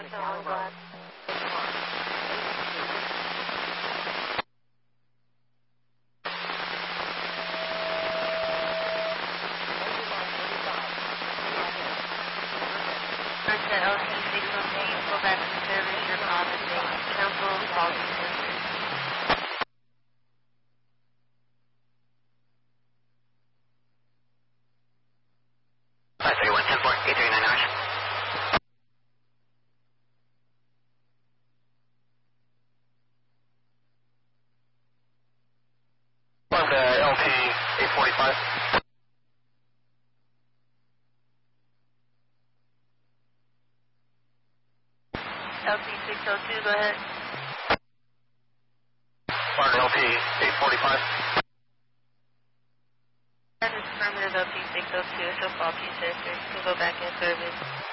Go back to service. Your call is being canceled. Call you. LT 845. LT 602, go ahead. Barn LT 845. That is affirmative. LT 602. It's a faulty sector. You can go back in service.